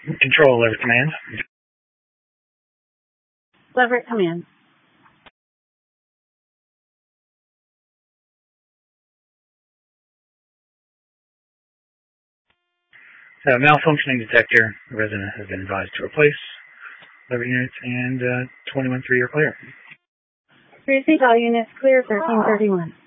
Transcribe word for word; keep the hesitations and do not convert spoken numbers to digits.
Control, Leverett Command. Leverett Command. Uh, malfunctioning detector. The resident has been advised to replace Leverett units, and uh, twenty-one three are clear. Three all units clear, thirteen thirty-one.